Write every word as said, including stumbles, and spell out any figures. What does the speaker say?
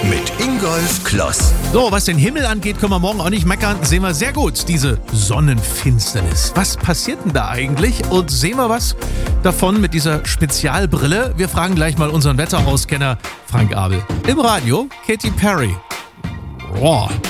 mit Ingolf Kloss. So, was den Himmel angeht, können wir morgen auch nicht meckern. Sehen wir sehr gut, diese Sonnenfinsternis. Was passiert denn da eigentlich? Und sehen wir was davon mit dieser Spezialbrille? Wir fragen gleich mal unseren Wetterauskenner Frank Abel. Im Radio Katy Perry. Boah.